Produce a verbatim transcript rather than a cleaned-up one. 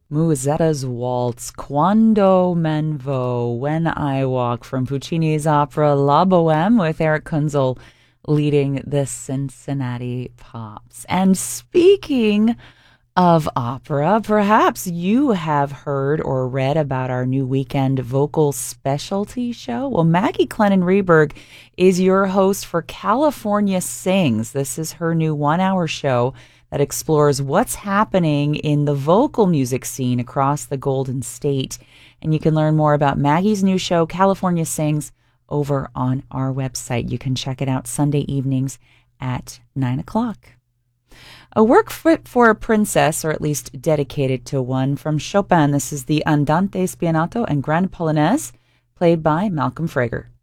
Musetta's Waltz, Quando Men Vo, When I Walk, from Puccini's opera La Boheme, with Eric Kunzel leading the Cincinnati Pops. And speaking of opera, perhaps you have heard or read about our new weekend vocal specialty show. Well, Maggie Clennon Reberg is your host for California Sings. This is her new one-hour show that explores what's happening in the vocal music scene across the Golden State. And you can learn more about Maggie's new show, California Sings, over on our website. You can check it out Sunday evenings at nine o'clock. A work fit for a princess, or at least dedicated to one, from Chopin. This is the Andante Spianato and Grand Polonaise, played by Malcolm Frager.